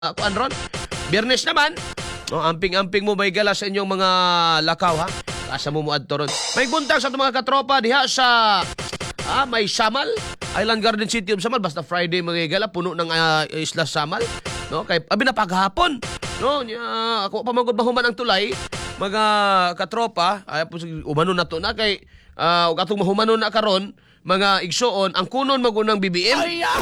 kuan ron. Biyernes naman, amping-amping mo may gala sa inyong mga lakaw ha. Asa mo adto ron. May buntag sa itong mga katropa diha sa may Samal, Island Garden City of Samal. Basta Friday mga gala, puno ng Isla Samal. No, kay abi na paghapon. No, ako pa magud mahuman ang tulay. Mga katropa, ay umano na to na kay ug atong mahumanon na karon, mga igsoon ang kunon magunang BBM.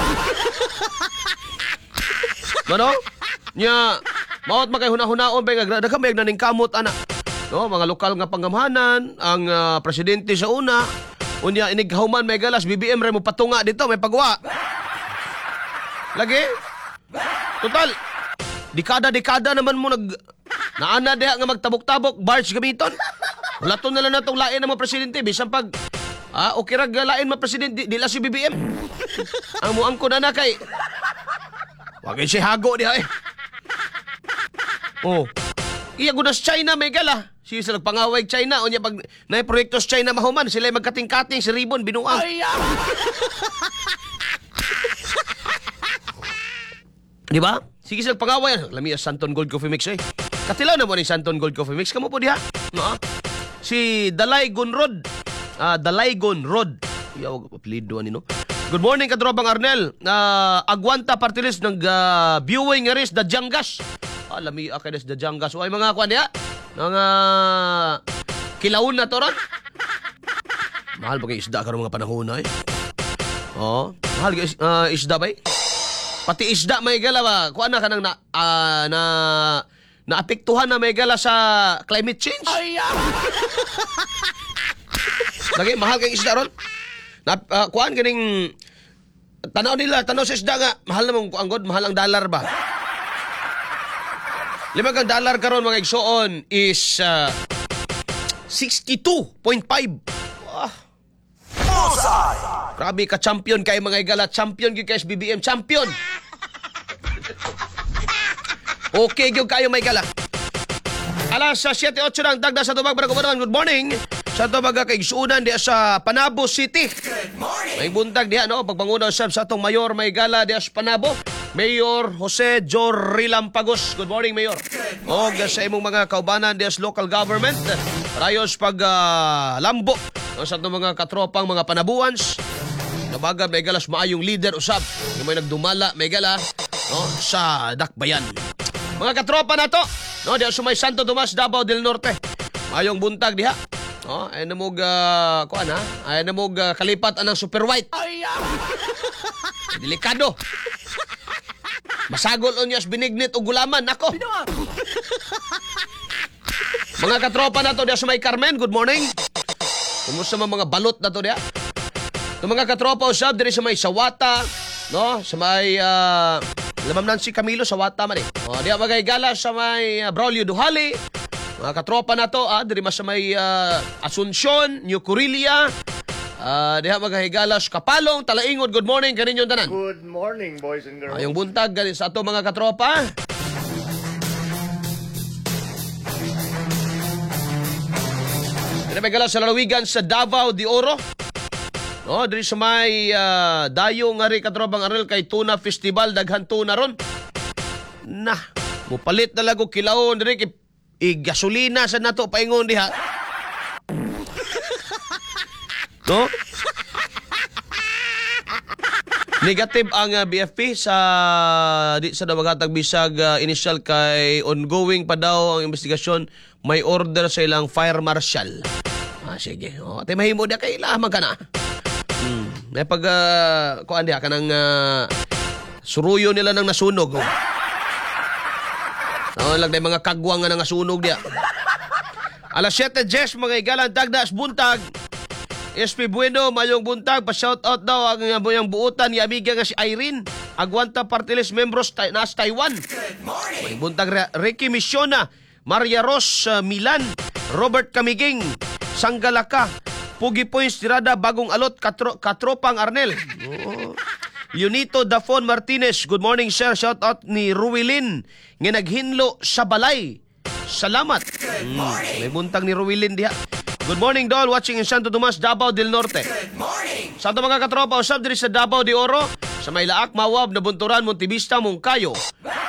Mano? Nya, maot makay hunahunahon ba nga daghang may naning kamot ana. No, mga lokal nga panggamhanan, ang presidente sa una, unya inighuman may galas BBM ray mo patunga dito may pagwa. Lagi? Total dekada naman mo naana diha nga magtabok-tabok barge gamiton. Wala to na lang natong lain ng mga presidente bisan pag okay ra lain mga presidente dila si BBM. Ang muangko na kay wagay si hago diha eh. Oh. Iya gud sa China may gala. Siya sa nagpangaway China unya pag naay proyekto sa China mahuman sila magkating-kating si Ribbon binuang. Di ba? Sige sa pangaway. Lami Santon Gold Coffee Mix eh. Katilaw na mo ni Santon Gold Coffee Mix. Kamu po diha. No? Si Dalaygon Rod. Dalaygon Rod. Yaw, apelido ani no. Good morning kadrobang Arnel. Agwanta partilis ng viewing ris da Jangas. Lami akay da Jangas. Ay mga kuan diha. Mga kilawon na to ron. Mahal ba kay isda karon mga panahon eh. Oh, mahal kay isda ba eh? Pati isda may gala ba? Kuan na kanang naapektuhan na may gala sa climate change. Lagi mahal kay isda ron. Kuan ganing tanaw sa isda nga mahal namang anggod, mahal ang dollar ba? $5 karon mga igsoon is 62.5. Grabe ka champion kay mga igala, champion gyud kay BBM, champion. Okay gyud kayo may igala. Alas 7:08 nang dagda sa tubag para kumanan. Good morning. Sa tubag kay igsuunan diha sa Panabo City. Good morning. May buntag diha no pagpanguna usab sa atong mayor may igala diha sa Panabo. Mayor Jose Jory Lampagos. Good morning, Mayor. O sa imong mga kaubanan diha sa local government. Rayos pag lambo sa itong mga katropang mga panabuans. Nabaga may galas maayong leader usab. Yung may nagdumala may gala no, sa Dakbayan. Mga katropa na to. No, diha sa may Santo Tomas, Davao del Norte. Maayong buntag diha. No, ay namog kuan ha. Ay namog kalipat anang super white. Delikado. Masagol onyas binignit o gulaman nako. Mga katropa na to diha sa may Carmen. Good morning. Kumusta mga balot na to diha? Itong mga katropa usab diri sa may Sawata, no? Sa may Lamam Nancy Camilo Sawata man eh. Diha magay-gala sa may Braulio Duhali. Mga katropa na to diri mas sa may Asuncion, New Corilla. Diha magahigala sa Kapalong, Talaingod. Good morning kaninyong tanan. Good morning, boys and girls. Ayong buntag sa ato mga katropa. Dinamigala sa lalawigan sa Davao de Oro. No, diri sa may dayo nga ri katrobang Arnel kay Tuna Festival daghan tuna ron. Mupalit na lago kilawon diri kay gasolina sa nato paingon diha. No? Negative ang BFP sa nabagatag bisag initial kay ongoing pa daw ang investigasyon. May order sa ilang fire marshal. Sige. Tay mahimo dia kay lamang kana. May pag kuan dia kanang suruyo nila nang nasunog. Lang day mga kagwang nga nasunog dia. Alas 7:10 mga igalan tagdas buntag. SP Bueno, mayong buntag, pa-shoutout daw ang yung buutan ni amiga nga si Irene. Agwanta Partilis membros nas Taiwan. Mayong buntag Ricky Misiona, Maria Ros Milan, Robert Camiging, Sanggalaka, Pugi Points Tirada, Bagong Alot, Katropang Arnel. Junito Dafon Martinez, good morning sir. Shoutout ni Ruwilin, nga naghinlo sa balay. Salamat. May buntag ni Ruwilin diha. Good morning, Dol. Watching in Santo Tomas, Davao del Norte. Good morning. Santo mga katropa, usab diri sa Davao de Oro, sa Maylaak, Mawab, Nabunturan, Montevista, Mungkayo.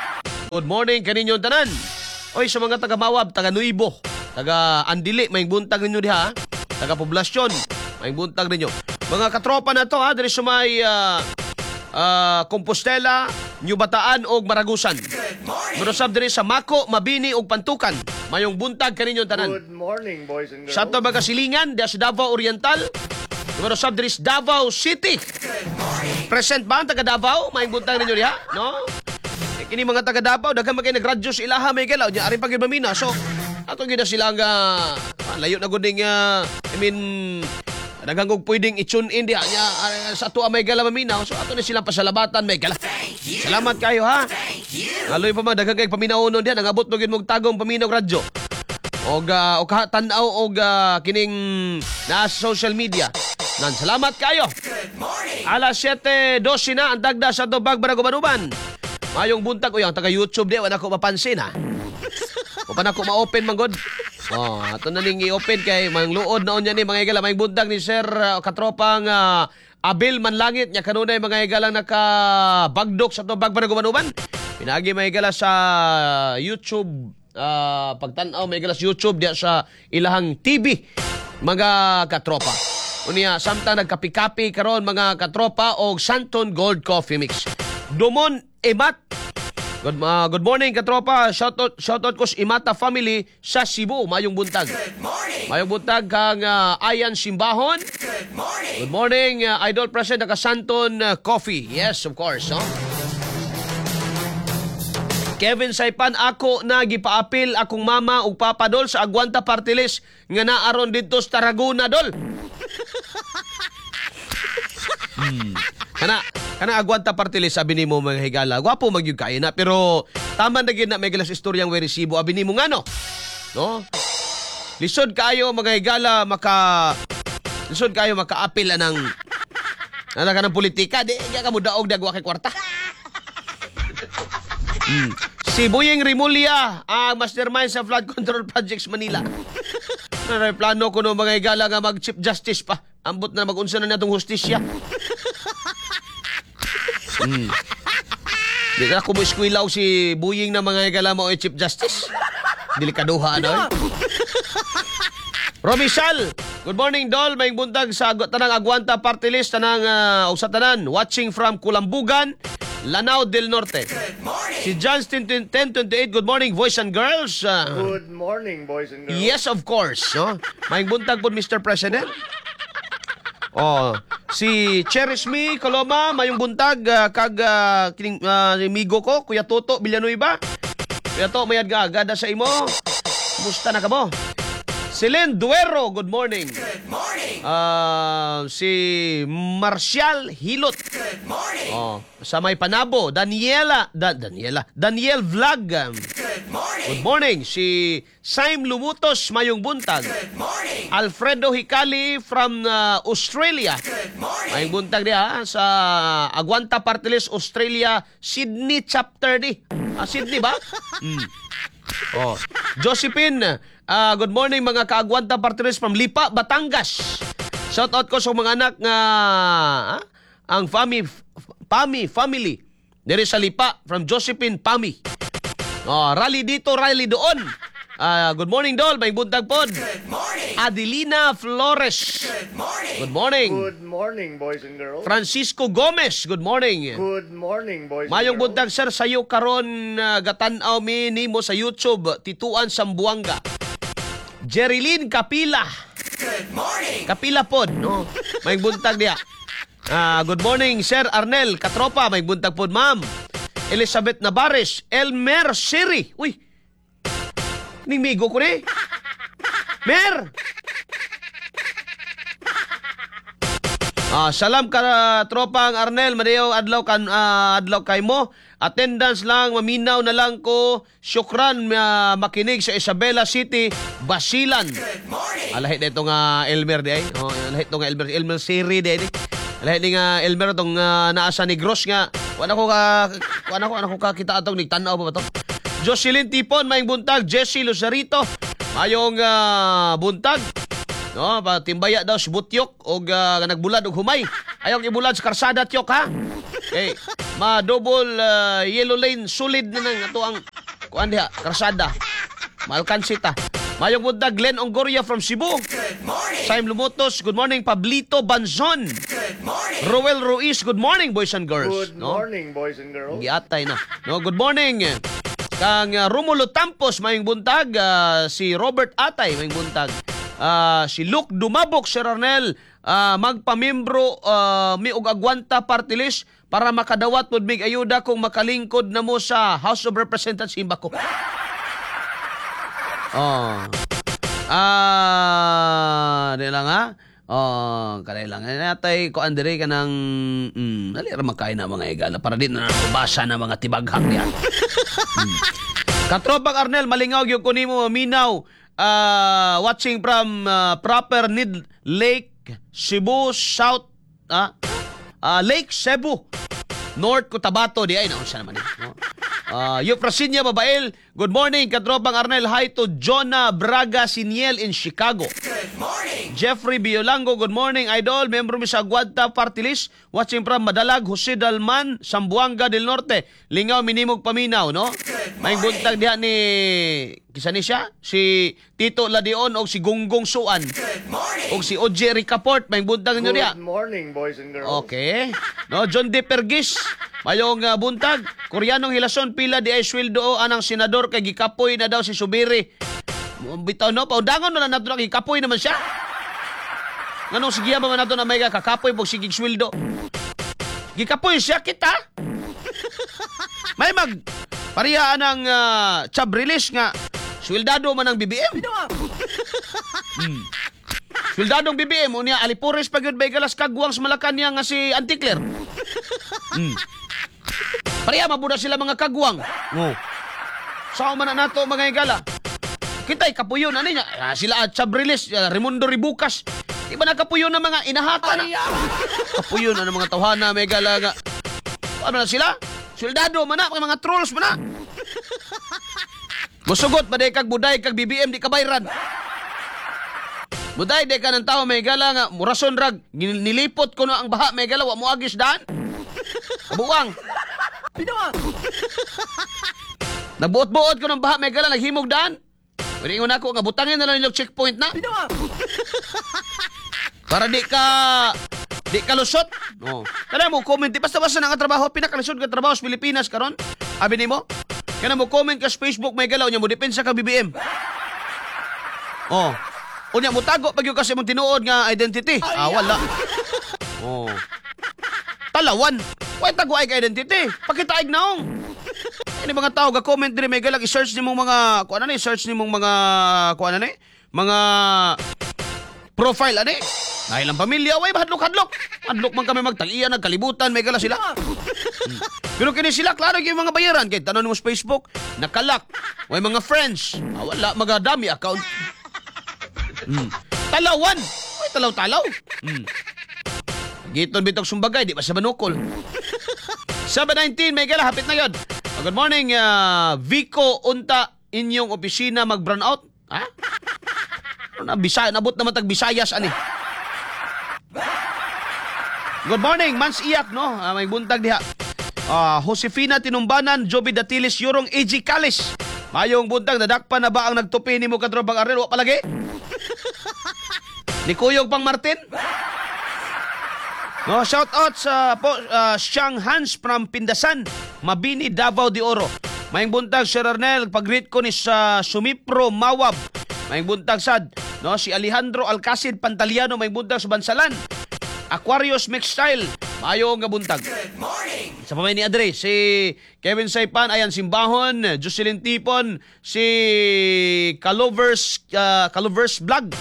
Good morning kaninyong tanan. Oy, sa mga taga Mawab, taga Nuibo, taga Andili, may buntag ninyo diha. Taga Poblasyon, may buntag ninyo. Mga katropa na to ha, diri sa may Compostela, New Bataan og Maragusan. Marusab diri sa Mako, Mabini ug Pantukan. Mayong buntag kaninyong tanan. Good morning, boys and girls. Sa to baga Silingan, diha sa Davao Oriental. Marusab diri sa Davao City. Present ba ang taga Davao? Mayong buntag ninyo diha, no? Kini mga taga Davao daghang magay nagradyo sa ilaha may galaw nya ari pagid mamina. So ato gid sila nga layo na gud ning daghang kog pwedeng i-tune in diha nya sa ato may galaw mamina. So ato ni sila pasalabatan may galaw. Salamat kayo ha. Aloy pa man daghang kay paminawon diha nangabot mo gid mog tagong paminaw radyo. Og tan-aw og kining na social media. Nan salamat kayo. Alas 7:12 na ang dagda sa Tubag Baragubanuban. Mayong buntag uyang taga YouTube di wala ko mapansin ha. O pa na ko ma-open man god. Oh, ato na ning i-open kay mang luod na unya ni mga igala mayong buntag ni Sir katropang Abel Manlangit nya kanunay mga igalang nakabagdok sa Tubag Baragubanuban. Pinagi mga igala sa YouTube pagtan-aw may igala sa YouTube diya sa ilahang TV mga katropa. Unya samtang nagkapi-kapi karon mga katropa og Santon Gold Coffee Mix. Dumon Imat. Good morning katropa. Shoutout ko sa Imata family sa Cebu. Mayong buntag. Mayong buntag kang Ayan Simbahon. Good morning Idol President ka Santon Coffee. Yes, of course, no? Kevin Saipan ako na gipaapil akong mama ug papa dol sa Aguanta Party List nga naaron dito sa Tarragona dol. Kana Aguanta Party List sabi nimo mga higala. Gwapo magyud kay na pero tama na gid na may galas istoryang we resibo abi nimo ngano. No? Lisod kayo mga higala makaapil ng ng politika di ka mo daog dagwa kay kwarta. Si Boyeng Rimulya, ang mastermind sa flood control projects Manila. Naray plano ko no mga higala nga mag-chief justice pa. Ambot na mag-unsa na natong hustisya. Di na ko mo iskwilaw si Buying na mga higala mo o Chief Justice. Delikaduha, ano? Robisal, good morning, Dol. May buntag sa tanang Aguanta Party List, tanang sa tanan, watching from Kulambugan, Lanao del Norte. Si Johnston 1028, good morning, boys and girls. Good morning, boys and girls. Yes, of course. No? May buntag po, Mr. President. Oh, si Cherish Me Coloma, mayong buntag kag kining amigo ko, Kuya Toto Villanueva. Kuya Toto, mayad ga agada sa imo. Musta na ka mo? Celine Duero, good morning. Good morning. Si Marcial Hilot. Good morning. Oh, sa may Panabo, Daniel Vlog. Good morning. Good morning. Si Saim Lumutos, mayong buntag. Good morning. Alfredo Hikali from Australia. Good morning. Mayong buntag diha sa Aguanta Party List Australia Sydney chapter di. Sydney ba? Oh, Josephine, good morning mga ka-Aguanta Party List from Lipa, Batangas. Shout out ko sa mga anak nga ang family diri sa Lipa from Josephine Pami. Oh, rally dito, rally doon. Good morning, Dol. May buntag pod. Good morning. Adelina Flores. Good morning. Good morning. Good morning, boys and girls. Francisco Gomez. Good morning. Good morning, boys Mayong and girls. buntag, sir, sayo karon gatan-aw mi nimo sa YouTube, Tituan Sambuanga. Jerilyn Kapila. Good morning. Kapila pod, no? Mayong buntag diya. Good morning, Sir Arnel Katropa. Mayong buntag pod, ma'am. Elizabeth Navarez. Elmer Siri. Uy, nimigo ko ni. Mer! Salam ka tropang Arnel, madayo adlaw kay mo. Attendance lang, maminaw na lang ko. Syukran makinig sa Isabela City, Basilan. Good morning. Alahit na itong Elmer di ay. Alahit itong Elmer Siri di ay. Alahit nga Elmer itong naasa ni Gross nga. Ano ko kakita atong nigtanaw pa ba to? Jocelyn Tipon, mayong buntag. Jessie Luzarito, mayong buntag. No, timbaya daw si Butyok og nagbulad og humay. Ayaw ibulad sa karsada Tyok ha. Okay. Ma-double yellow lane, solid na nang ato ang kuan diha, karsada. Malkansita. Mayong buntag, Glenn Ongoria from Cebu. Saim Lumutos, good morning. Pablito Banzon. Roel Ruiz, good morning, boys and girls. Good morning, boys and girls. Giatay na. No, good morning. Kang Romulo Tampos, mayong buntag. Si Robert Atay, mayong buntag. Si Luke Dumabok, Sir Arnel, magpamembro mi og agwanta party list para makadawat pod mig ayuda kung makalingkod na mo sa House of Representatives Imbako. Di lang ha. Kanay lang. Natay ko andiri ka ng dali ra makain na mga igala para din na basa na mga tibaghang yan. Katropang Arnel, malingaw yung kunimo minaw. Watching from proper Nid Lake, Cebu, South, Lake Cebu, North Cotabato, di ay naunsa naman eh. No? Euprasinia Babael, good morning. Katropang Arnel, hi to Jonah Braga Siniel in Chicago. Good morning. Jeffrey Biolango, good morning. Idol, membro mi sa Aguanta Party List, watching from Madalag, Jose Dalman, Sambuanga del Norte. Lingaw, minimog paminaw, no? May buntag diha ni kisa ni siya, si Tito Ladion o si Gunggong Suan. O si OJ Ricaport, may buntag nyo diha. Good morning, boys and girls. Okay. No, John De Pergis, mayong buntag. Koreanong hilason pila di ay sweldo anang senador kay gikapoy na daw si Subiri. Bitaw no, paudangon na nato na gikapoy naman siya. Nganong sige ba man nato na may kakapoy pag sigig sweldo? Gikapoy siya kita. May mag pariyaan ng chab release nga sweldado man ang BBM. Sweldadong BBM unya Alipores pagyud bay galas kagwang sa Malacañang nga si Anticler. Pareha mabuda sila mga kagwang. Sao man na nato mga igala. Kita'y kapuyon ani nya sila at Chabriles, Raimundo Ribucas. Iba na kapuyon na mga inahata na. Kapuyon na ng mga tawhana may igala nga. Ano na sila? Soldado man na, mga trolls man na. Musugot ba day kag buday kag BBM di kabayran. Buday day ka ng tao may igala nga murason rag nilipot ko no ang baha may igala wa mo agis daan. Kabuwang. Nabuot-buot ko ng baha may gala, naghimog daan. Pwede ingon ako, nga butangin na lang yung checkpoint na. Para di ka lusot. No. Kana mo comment, basta-basta na nga trabaho, pinakalusot ka trabaho sa Pilipinas karon. Abi ni mo? Kana mo comment ka sa Facebook may galaw niya mo depensa ka BBM. Unya mo tago pag yung kasi mong tinuod nga identity. Wala. Talawan. Why tago ay ka identity? Pakitaig naong. Ini mga tao ga comment diri may galag i-search nimong mga kuan ani, search nimong mga kuan ani, mga profile ani. Dahil ang pamilya way hadlok-hadlok. Hadlok man kami magtag-iya nagkalibutan may gala sila. Pero kini sila klaro yung mga bayaran kay tanon mo sa Facebook, nakalak. Way mga friends. Wala magadami account. Talawan. Way talaw-talaw. Giton bitog sumbagay di ba sa banukol. 7:19 may gala hapit na yun. Good morning, Vico, unta inyong opisina mag-brown out? Ha? Nabot naman tag-Bisayas, ani. Good morning, Mans Iyak, no? May buntag diha. Josefina Tinumbanan, Joby Datilis, Yorong AG Kalis. Mayong buntag, nadakpan na ba ang nagtupi ni mo katropang Arnel? Wa palagi? Ni Kuyog Pang Martin? No, shout out sa Siyang Hans from Pindasan, Mabini, Davao de Oro. Maying buntag Sir Arnel, pag-greet ko ni sa Sumipro Mawab. Maying buntag sad, no, si Alejandro Alcacid Pantaliano, maying buntag sa Bansalan. Aquarius Mix Style, mayong nga buntag. Good morning. Sa pamay ni Adre, si Kevin Saipan, ayan Simbahon, Jocelyn Tipon, si Calovers Vlog.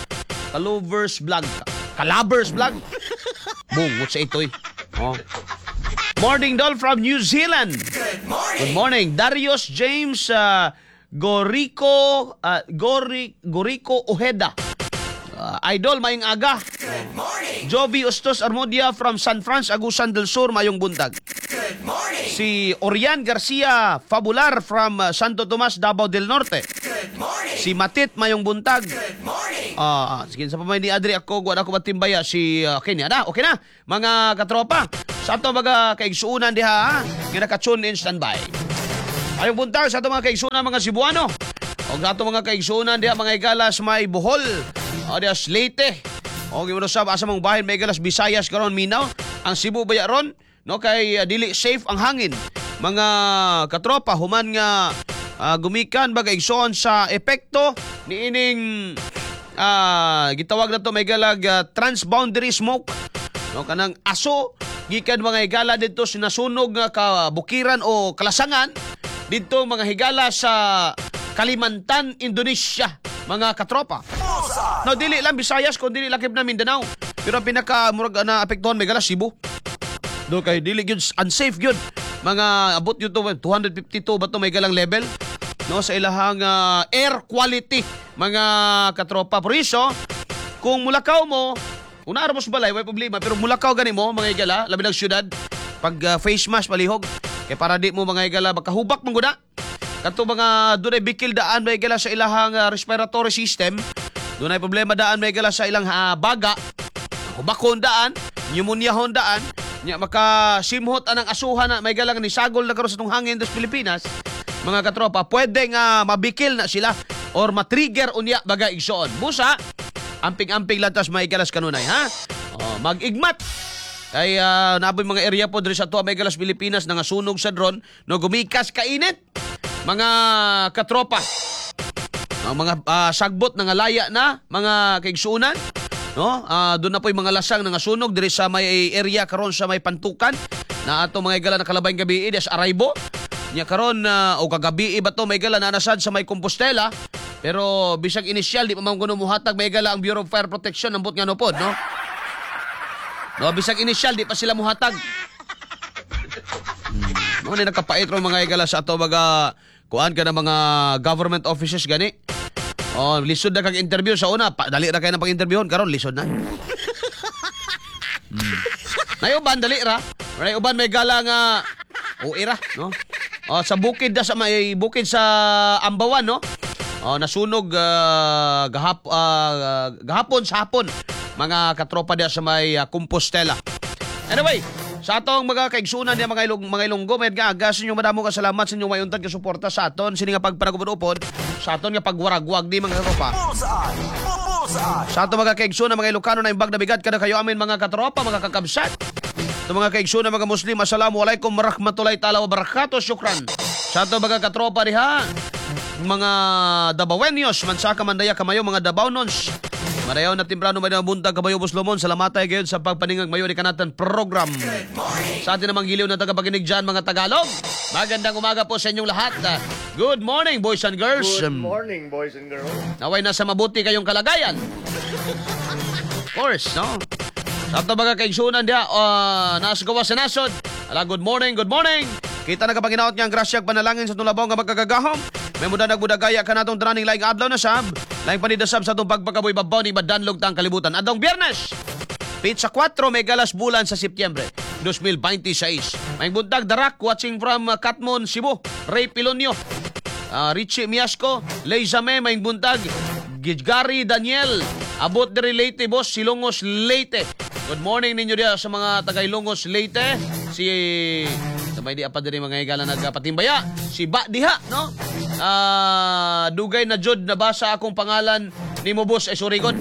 Calabers Vlog. Bungot sa ito'y. Morning Doll from New Zealand. Good morning. Darius James Gorico Ojeda. Idol, mayong aga. Good morning. Jovi Ustos Armodia from San Franz, Agusan del Sur, mayong buntag. Good morning. Si Orian Garcia Fabular from Santo Tomas, Davao del Norte. Good morning. Si Matit, mayong buntag. Good morning. Sige sa pamay ni Adri ako wala ko matimbaya si okay na mga katropa. Sa ato mga kaigsuunan diha nga naka-tune in standby. Ayong buntag sa ato mga kaigsuunan mga Cebuano. O sa ato mga kaigsuunan diha mga igalas may Bohol. O diha Leyte. O gimo sa asa mong bahin may igalas Visayas karon minaw. Ang Cebu baya ron no kay dili safe ang hangin. Mga katropa human nga gumikan bagay igsoon sa epekto niining gitawag na to may galag transboundary smoke no kanang aso gikan mga higala dito sinasunog nga kabukiran o kalasangan dito mga higala sa Kalimantan, Indonesia mga katropa. No dili lang Visayas kun dili lakip na Mindanao pero ang pinaka murag na apektuhan may galas Cebu. No kay dili gyud unsafe gyud. Mga abot yun to 252 ba to may galang level no sa ilahang air quality mga katropa. Por iso kung mulakaw mo una aramos balay way problema pero mulakaw gani mo mga igala labi ng syudad pag face mask palihog kay para di mo mga igala makahubak man guna kadto mga dunay bikil daan mga igala sa ilahang respiratory system dunay problema daan mga igala sa ilang baga hubakon daan pneumonia hon daan nya makasimhot anang asuhan na may galang ni sagol na karon sa tong hangin dos Pilipinas mga katropa pwede nga mabikil na sila or matrigger unya baga igsoon busa amping-amping lantas may galas kanunay ha mag-igmat kay naboy mga area po diri sa tuwa may galas Pilipinas nga sunog sa drone no gumikas kainit mga katropa ang mga sagbot nga laya na mga kaigsuunan no doon na po yung mga lasang nga sunog diri sa may area karon sa may Pantukan na ato mga igala na kalabay gabi des Araybo nya karon o kagabi ba to may igala na nasad sa may Compostela pero bisag inisyal di pa man kuno muhatag may igala ang Bureau of Fire Protection ambot nga no pod no bisag inisyal di pa sila muhatag mo ni nakapait ro mga igala sa ato baga kuan ka na mga government offices gani. Lisod na kag interview sa una. Dali ra kayo ng pag-interviewon. Karon lisod na. Nayuban, dali ra. Nayuban may gala nga uira, no? Sa bukid sa may bukid sa Ambawan, no? Nasunog gahapon sa hapon. Mga katropa diya sa may Compostela. Anyway, sa atong mga kaigsunan niya mga ilonggo, may agas ninyo madamo ka salamat sa inyong mayuntag ka suporta sa aton sini nga pagpanagupod-upod sa aton nga pagwaragwag di mga katropa. Sa atong mga kaigsunan mga Ilocano na imbag na bigat kada kayo amin mga katropa, mga kakabsat. Sa mga kaigsunan mga Muslim, assalamualaikum warahmatullahi taala wabarakatuh. Syukran. Sa atong mga katropa diha, mga Dabawenyos, mansaka mandaya kamayo mga Dabawnons. Marayaw na timbrano may nabuntag kabayo Buslomon. Salamatay gayon sa pagpaningag mayo ni kanatan program. Sa atin namang giliw na tagapakinig dyan mga Tagalog. Magandang umaga po sa inyong lahat. Good morning boys and girls. Good morning, boys and girls. Naway nasa mabuti kayong kalagayan. Of course, no? Sa ito mga kaigsunan diya, nasa gawa sa nasod. Good morning, good morning. Kita na kapag inaot niya ang grasyag panalangin sa tulabaw nga magkagagahom. May muda nagbudagaya ka natong traning laing adlaw na sab. Laing panidasab sa itong pagpakaboy babaw ni Badanlog tang kalibutan. Adong Biyernes, Pizza 4, may galas bulan sa Setyembre 2026. May buntag darak watching from Katmon, Cebu. Ray Pilonio, Richie Miasco, Leizame, may buntag Gidgari Daniel, abot diri Leyte boss, Silongos Leyte. Good morning ninyo diya sa mga taga Ilongos Leyte. Si sabay di apa diri mga igala nagpatimbaya. Si Ba diha, no? Dugay na jud nabasa akong pangalan nimo boss ay Surigon.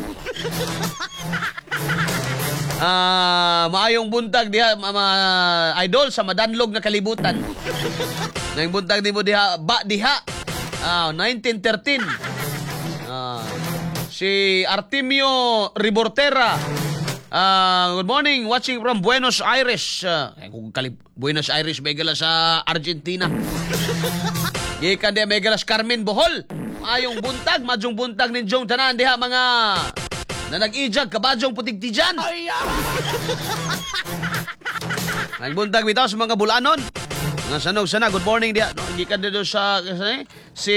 Maayong buntag diha idol sa Madanlog na kalibutan. Nang buntag nimo diha Ba diha. 1913. Si Artemio Ribortera. Good morning, watching from Buenos Aires. Buenos Aires, megala sa Argentina. Gikan di megalas Carmen Bohol. Ayong buntag, madyong buntag ninjong tanan diha mga na nag-ijag kabadyong putig tijan. Nagbuntag bitaw sa mga bulanon. Mga sanog sana, good morning diha. No, gikan dito sa si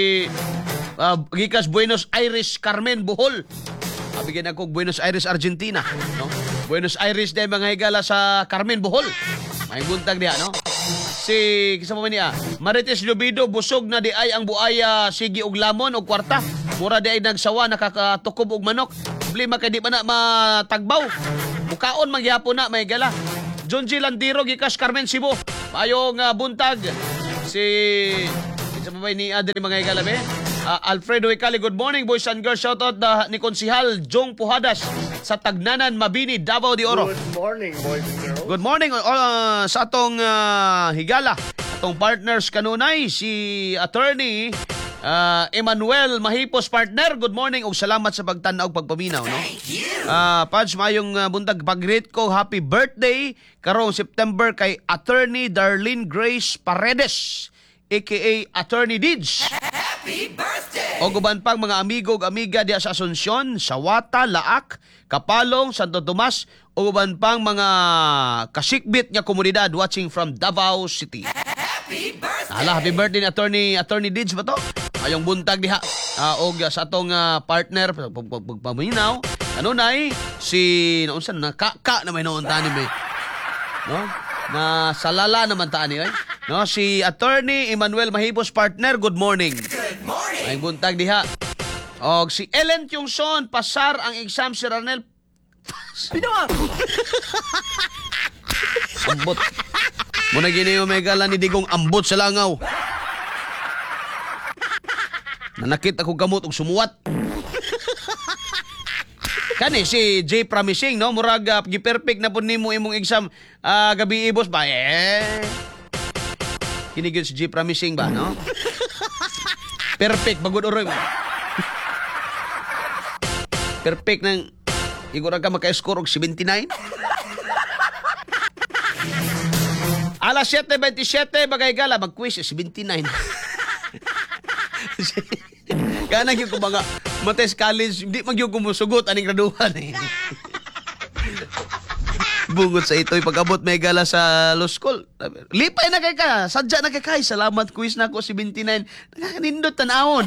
gikas Buenos Aires Carmen Bohol. Bigyan ako Buenos Aires, Argentina, no? Buenos Aires din mga higala sa Carmen Bohol. May buntag diha, no? Si kisa mo niya, Marites Lubido busog na di ay ang buaya sige og lamon og kwarta. Mura di ay nagsawa, nakakatukob og manok. Problema kay di ba na matagbaw. Mukaon mangyapon na, may gala. John G. Landiro, gikas Carmen Cebu. Mayong buntag. Isa pa ba ni Adri mga igalabi? Alfredo Icali, good morning boys and girls. Shoutout ni Konsihal Jong Puhadas sa Tagnanan, Mabini, Davao de Oro. Good morning, boys and girls. Good morning sa atong higala. Atong partners kanunay, si attorney Emmanuel Mahipos partner. Good morning ug salamat sa pagtan-aw ug pagpaminaw, no? Pads, mayong buntag pag-greet ko happy birthday karong September kay attorney Darlene Grace Paredes aka Attorney Dids. Happy birthday! O guban pang mga amigo ug amiga diya sa Asuncion, Sawata, Laak, Kapalong, Santo Tomas, o guban pang mga kasikbit nga komunidad watching from Davao City. Happy birthday! Happy birthday ni Attorney Dids ba to? Ayong buntag diha. Og sa atong partner pagpaminaw, kanunay si naunsan na kaka na may noon tani may. No? Na salala naman taani ay. No, si Attorney Emmanuel Mahipos partner, good morning. Good morning. Ay buntag diha. Og si Ellen Tiongson pasar ang exam si Ranel. Binawa. Ambot. Muna gini yung may gala ni Digong ambot sa langaw. Nanakit ako gamot og sumuwat. Kani si J Promising, no? Murag gi-perfect na po nimo imong exam gabi ibos ba? Kinigil si J Promising ba, no? Perfect, bagod oroy mo. Perfect nang igura ka maka-score og 79. Alas 7:27 bagay gala mag-quiz 79. Kanang yung mga Mates College, hindi magyong kumusugot aning graduhan eh. Bungot sa ito'y pag-abot may gala sa law school. Lipay na kay ka, sadya na kay kay. Salamat, quiz na ako 79. Nakakanindot tanawon.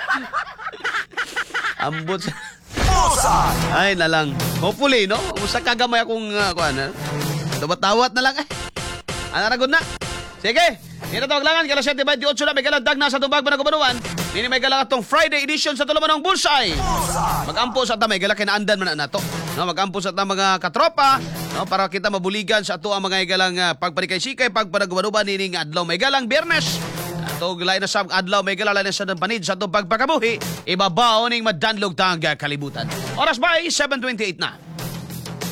Ambot sa... Ay na lang. Hopefully, no? Usa kagamay akong tawat na lang eh. Anaragod na. Sige. Ito tawaglangan, kala 7:28 na may galandag na sa tubag ba na kumanuan. Nini may galang atong Friday edition sa Tulumanong Bullseye. Mag-ampo sa tamay, gala kinaandan man na to. No, mag-ampo sa tamang mga katropa, no, para kita mabuligan sa ato ang mga galang pagpanikay-sikay, pagpanagumanuban nining adlaw may galang Biyernes. Ato lain na sa adlaw may galang lain sa panid sa atong pagpakabuhi, ibabaw ning madanlog tang kalibutan. Oras ba ay 7:28 na.